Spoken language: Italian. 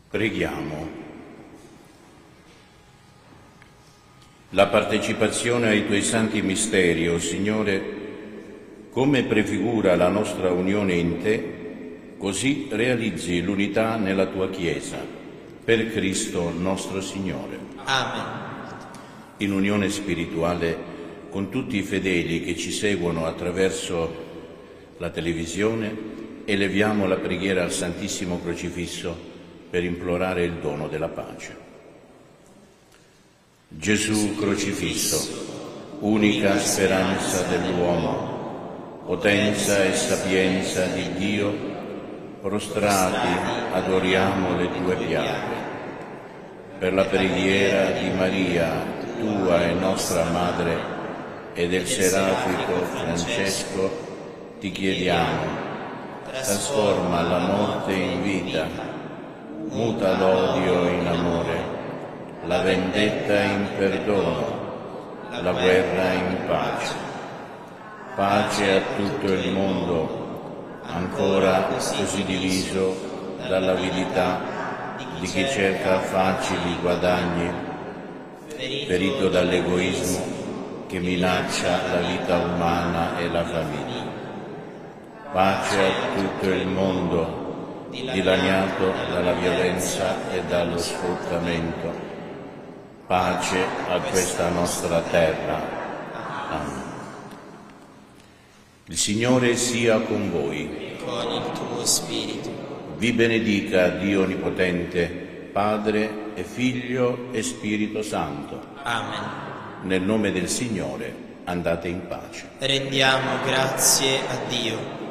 Preghiamo. La partecipazione ai Tuoi santi misteri, o Signore, come prefigura la nostra unione in Te, così realizzi l'unità nella Tua Chiesa, per Cristo nostro Signore. Amen. In unione spirituale con tutti i fedeli che ci seguono attraverso la televisione, eleviamo la preghiera al Santissimo Crocifisso per implorare il dono della pace. Gesù crocifisso, unica speranza dell'uomo, potenza e sapienza di Dio, prostrati adoriamo le Tue piaghe. Per la preghiera di Maria, Tua e nostra Madre, e del Serafico Francesco, Ti chiediamo, trasforma la morte in vita, muta l'odio in amore, la vendetta in perdono, la guerra in pace. Pace a tutto il mondo, ancora così diviso dall'avidità di chi cerca facili guadagni, ferito dall'egoismo che minaccia la vita umana e la famiglia. Pace a tutto il mondo, dilaniato dalla violenza e dallo sfruttamento. Pace a questa nostra terra. Amen. Il Signore sia con voi. E con il tuo spirito. Vi benedica Dio Onnipotente, Padre e Figlio e Spirito Santo. Amen. Nel nome del Signore andate in pace. Rendiamo grazie a Dio.